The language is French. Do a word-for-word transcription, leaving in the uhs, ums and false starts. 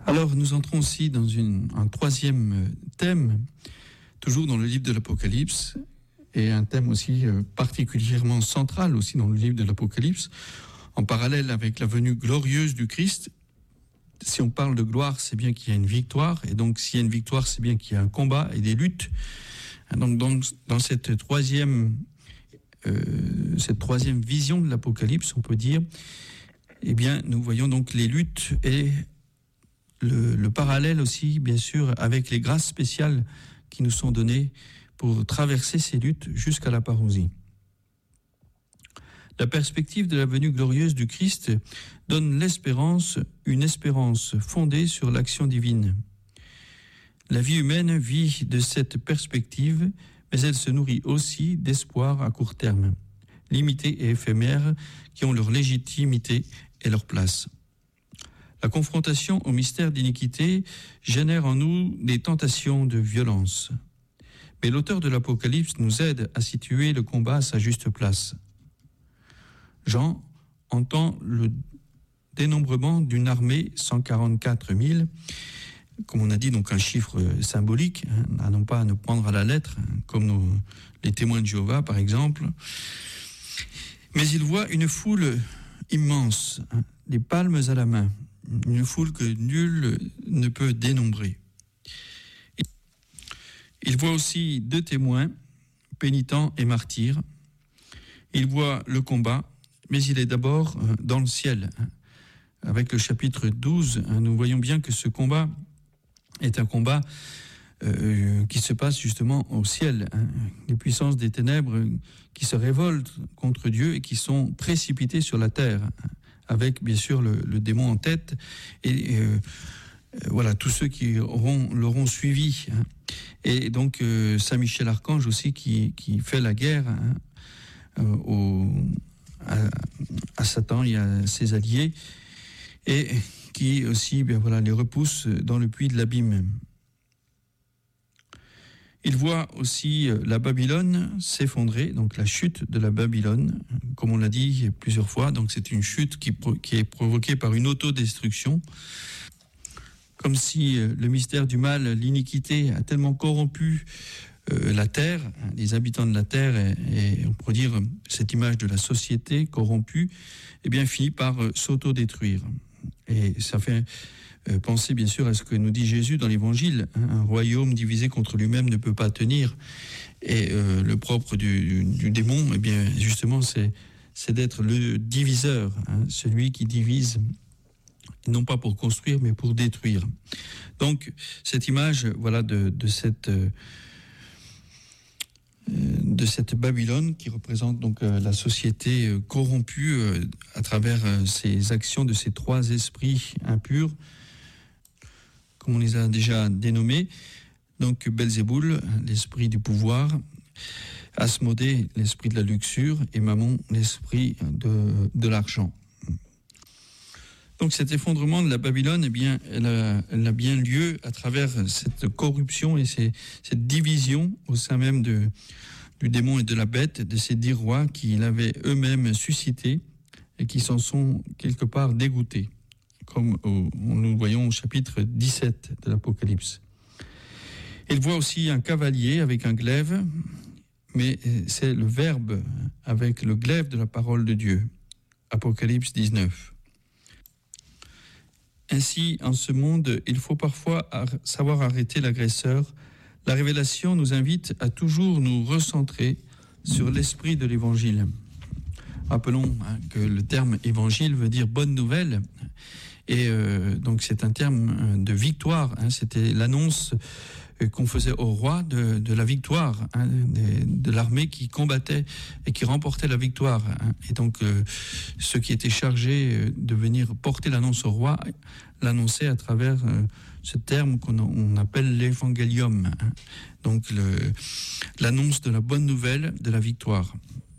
Alors, nous entrons aussi dans une, un troisième thème, toujours dans le livre de l'Apocalypse, et un thème aussi particulièrement central aussi dans le livre de l'Apocalypse, en parallèle avec la venue glorieuse du Christ. Si on parle de gloire, c'est bien qu'il y a une victoire, et donc s'il y a une victoire, c'est bien qu'il y a un combat et des luttes. Donc dans, dans cette troisième, euh, cette troisième vision de l'Apocalypse, on peut dire, eh bien, nous voyons donc les luttes et le, le parallèle aussi, bien sûr, avec les grâces spéciales qui nous sont données pour traverser ces luttes jusqu'à la parousie. La perspective de la venue glorieuse du Christ donne l'espérance, une espérance fondée sur l'action divine. La vie humaine vit de cette perspective, mais elle se nourrit aussi d'espoirs à court terme, limités et éphémères, qui ont leur légitimité et leur place. La confrontation au mystère d'iniquité génère en nous des tentations de violence. Mais l'auteur de l'Apocalypse nous aide à situer le combat à sa juste place. Jean entend le dénombrement d'une armée, cent quarante-quatre mille, comme on a dit, donc un chiffre symbolique, hein, à non pas à ne prendre à la lettre, hein, comme nos, les témoins de Jéhovah par exemple. Mais il voit une foule immense, hein, des palmes à la main, une foule que nul ne peut dénombrer. Il voit aussi deux témoins, pénitents et martyrs. Il voit le combat, mais il est d'abord dans le ciel. Avec le chapitre douze, nous voyons bien que ce combat est un combat euh, qui se passe justement au ciel. Les puissances des ténèbres qui se révoltent contre Dieu et qui sont précipitées sur la terre, avec bien sûr le, le démon en tête et euh, voilà tous ceux qui auront, l'auront suivi. Et donc euh, Saint Michel Archange aussi qui, qui fait la guerre hein, euh, au, à, à Satan et à ses alliés, et qui aussi bien voilà, les repousse dans le puits de l'abîme. Il voit aussi la Babylone s'effondrer, donc la chute de la Babylone, comme on l'a dit plusieurs fois. Donc c'est une chute qui, qui est provoquée par une autodestruction, comme si le mystère du mal, l'iniquité, a tellement corrompu euh, la terre, les habitants de la terre, et, et on pourrait dire cette image de la société corrompue, eh bien finit par euh, s'autodétruire. Et ça fait euh, penser bien sûr à ce que nous dit Jésus dans l'Évangile, hein, un royaume divisé contre lui-même ne peut pas tenir. Et euh, le propre du, du, du démon, eh bien justement, c'est, c'est d'être le diviseur, hein, celui qui divise, non pas pour construire, mais pour détruire. Donc, cette image, voilà, de, de cette euh, de cette Babylone qui représente donc euh, la société euh, corrompue euh, à travers euh, ces actions de ces trois esprits impurs, comme on les a déjà dénommés. Donc, Belzéboul, l'esprit du pouvoir, Asmodée, l'esprit de la luxure, et Mammon, l'esprit de, de l'argent. Donc cet effondrement de la Babylone, eh bien, elle a, elle a bien lieu à travers cette corruption et ces, cette division au sein même de, du démon et de la bête, de ces dix rois qui l'avaient eux-mêmes suscité et qui s'en sont quelque part dégoûtés, comme au, nous le voyons au chapitre dix-sept de l'Apocalypse. Il voit aussi un cavalier avec un glaive, mais c'est le Verbe avec le glaive de la parole de Dieu. Apocalypse dix-neuf. Ainsi, en ce monde, il faut parfois savoir arrêter l'agresseur. La révélation nous invite à toujours nous recentrer sur l'esprit de l'Évangile. Rappelons hein, que le terme évangile veut dire bonne nouvelle, et euh, donc c'est un terme de victoire. Hein, c'était l'annonce qu'on faisait au roi de, de la victoire, hein, de, de l'armée qui combattait et qui remportait la victoire. Hein. Et donc, euh, ceux qui étaient chargés de venir porter l'annonce au roi l'annonçaient à travers euh, ce terme qu'on on appelle l'évangélium. Hein. Donc, le, l'annonce de la bonne nouvelle de la victoire.